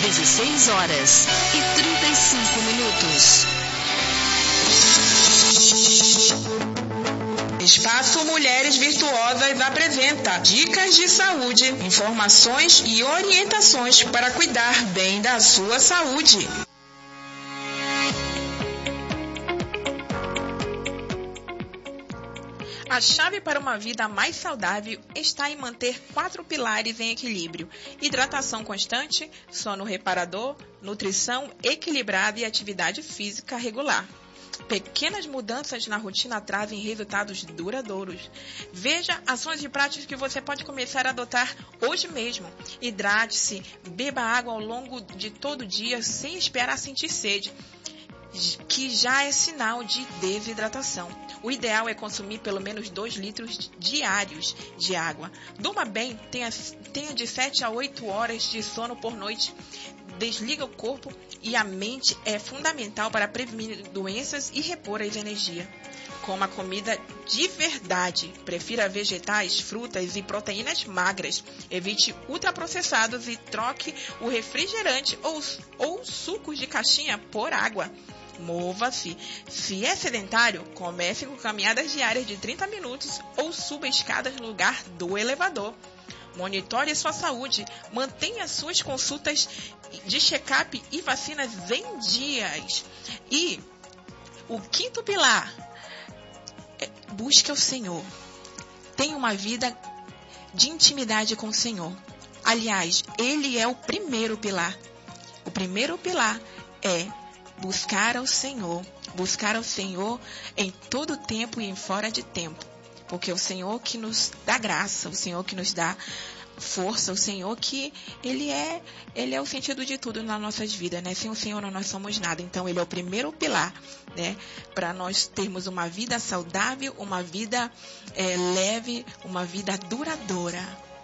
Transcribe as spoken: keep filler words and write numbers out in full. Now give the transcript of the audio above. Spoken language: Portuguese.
dezesseis horas e trinta e cinco minutos. Espaço Mulheres Virtuosas apresenta dicas de saúde, informações e orientações para cuidar bem da sua saúde. A chave para uma vida mais saudável está em manter quatro pilares em equilíbrio: hidratação constante, sono reparador, nutrição equilibrada e atividade física regular. Pequenas mudanças na rotina trazem resultados duradouros. Veja ações e práticas que você pode começar a adotar hoje mesmo. Hidrate-se, beba água ao longo de todo o dia sem esperar sentir sede, que já é sinal de desidratação. O ideal é consumir pelo menos dois litros diários de água. Durma bem, tenha, tenha de sete a oito horas de sono por noite. Desliga o corpo e a mente é fundamental para prevenir doenças e repor as energias. Coma comida de verdade. Prefira vegetais, frutas e proteínas magras. Evite ultraprocessados e troque o refrigerante ou, ou sucos de caixinha por água. Mova-se. Se é sedentário, comece com caminhadas diárias de trinta minutos ou suba escadas no lugar do elevador. Monitore sua saúde. Mantenha suas consultas de check-up e vacinas em dias. E o quinto pilar é busque o Senhor. Tenha uma vida de intimidade com o Senhor. Aliás, Ele é o primeiro pilar. O primeiro pilar é buscar ao Senhor. Buscar ao Senhor em todo tempo e em fora de tempo. Porque é o Senhor que nos dá graça, o Senhor que nos dá força, o Senhor que Ele é, Ele é o sentido de tudo nas nossas vidas, né? Sem o Senhor nós somos nada. Então Ele é o primeiro pilar, né? Para nós termos uma vida saudável, uma vida é, leve, uma vida duradoura.